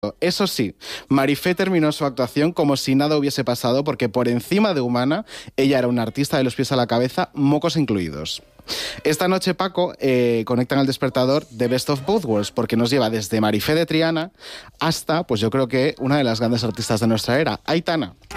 Eso sí, Marifé terminó su actuación como si nada hubiese pasado porque por encima de humana, ella era una artista de los pies a la cabeza, mocos incluidos. Esta noche, Paco, conecta en el despertador The Best of Both Worlds porque nos lleva desde Marifé de Triana hasta, pues yo creo que una de las grandes artistas de nuestra era, Aitana.